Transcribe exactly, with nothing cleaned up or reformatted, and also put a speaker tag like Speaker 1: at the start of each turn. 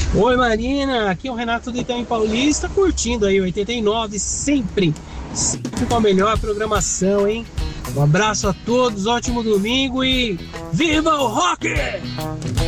Speaker 1: Oi Marina, aqui é o Renato do Itaim Paulista, curtindo aí oitenta e nove, sempre, sempre com a melhor programação, hein? Um abraço a todos, ótimo domingo e viva o rock!